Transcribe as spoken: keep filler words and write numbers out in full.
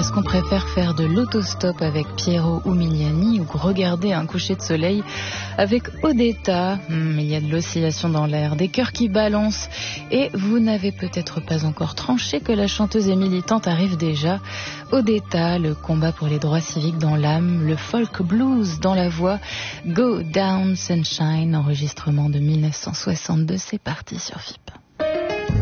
est-ce qu'on préfère faire de l'autostop avec Piero Umiliani ou regarder un coucher de soleil avec Odetta? hum, Il y a de l'oscillation dans l'air, des cœurs qui balancent, et vous n'avez peut-être pas encore tranché que la chanteuse et militante arrive déjà. Odetta, le combat pour les droits civiques dans l'âme, le folk blues dans la voix. Go Down Sunshine, enregistrement de mille neuf cent soixante-deux, c'est parti sur F I P.